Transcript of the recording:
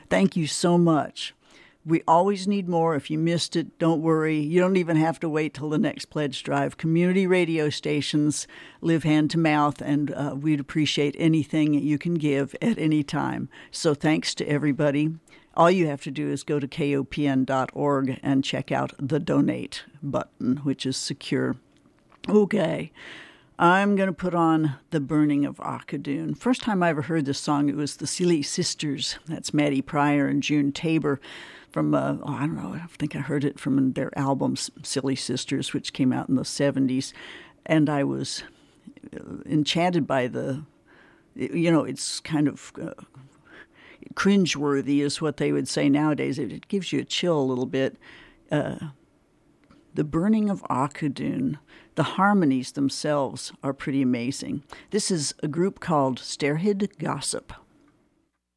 Thank you so much. We always need more. If you missed it, don't worry. You don't even have to wait till the next pledge drive. Community radio stations live hand to mouth, and we'd appreciate anything you can give at any time. So thanks to everybody. All you have to do is go to kopn.org and check out the donate button, which is secure. Okay. I'm going to put on The Burning of Ockadoon. First time I ever heard this song, it was the Silly Sisters. That's Maddie Pryor and June Tabor from, I don't know, I think I heard it from their album Silly Sisters, which came out in the 70s. And I was enchanted by it's kind of cringeworthy is what they would say nowadays. It gives you a chill a little bit. The Burning of Ockadoon. The harmonies themselves are pretty amazing. This is a group called Stairhead Gossip.